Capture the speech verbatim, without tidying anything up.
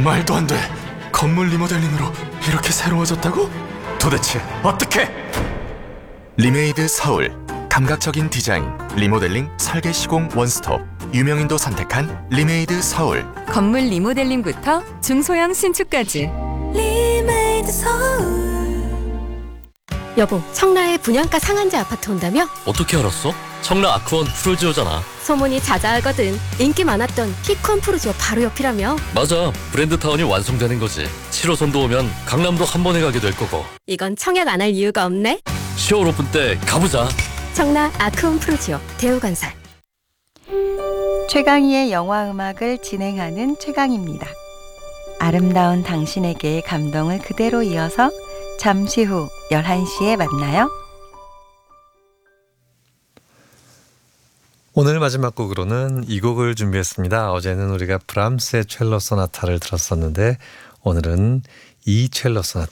말도 안 돼. 건물 리모델링으로 이렇게 새로워졌다고? 도대체 어떻게? 리메이드 서울. 감각적인 디자인, 리모델링, 설계 시공 원스톱. 유명인도 선택한 리메이드 서울. 건물 리모델링부터 중소형 신축까지. 리메이드 서울. 여보, 청라에 분양가 상한제 아파트 온다며? 어떻게 알았어? 청라 아크원 프로지오잖아. 소문이 자자하거든. 인기 많았던 피콘 프로지오 바로 옆이라며? 맞아, 브랜드타운이 완성되는 거지. 칠 호선도 오면 강남도 한 번에 가게 될 거고. 이건 청약 안 할 이유가 없네. 시월 오픈 때 가보자. 청라 아크원 프로지오 대우건설. 최강희의 영화음악을 진행하는 최강입니다. 아름다운 당신에게의 감동을 그대로 이어서 잠시 후 열한 시에 만나요. 오늘 마지막 곡으로는 이 곡을 준비했습니다. 어제는 우리가 브람스의 첼로 소나타를 들었었는데 오늘은 이 첼로 소나타